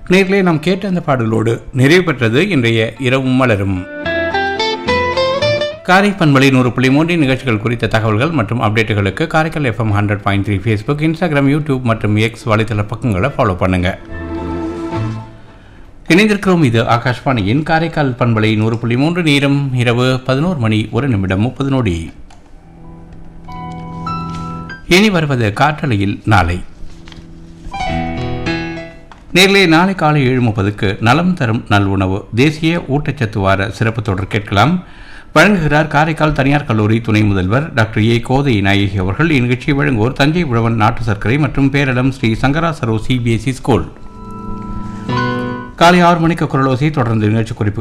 நேரிலே நாம் கேட்ட அந்த பாடலோடு நிறைவு பெற்றது இன்றைய இரவும் மலரும். காரை பண்பலை 100.3 நிகழ்ச்சிகள் குறித்த தகவல்கள் மற்றும் அப்டேட்டுகளுக்கு Karaikal FM 100.3 Facebook, Instagram, YouTube மற்றும் எக்ஸ் வலைத்தள பக்கங்களை ஃபாலோ பண்ணுங்க. இணைந்திருக்கிறோம். இது ஆகாஷ்வாணியின் காரைக்கால் பண்பலை 100.3. நேரம் இரவு 11:01:30. இனி வருவது காற்றலையில் நாளை. நேரிலே நாளை காலை 7:30க்கு நலம் தரும் நல்உணவு தேசிய ஊட்டச்சத்து வார சிறப்பு தொடர் கேட்கலாம். வழங்குகிறார் காரைக்கால் தனியார் கல்லூரி துணை முதல்வர் டாக்டர் ஏ கோதை நாயகி அவர்கள். இந்நிகழ்ச்சியை வழங்குவோர் தஞ்சை உழவன் நாட்டு சர்க்கரை மற்றும் பேரளம் ஸ்ரீ சங்கரா சரோ CBSE ஸ்கூல். காலை 6 மணிக்கு குரலோசை தொடர்ந்து நிகழ்ச்சி குறிப்பு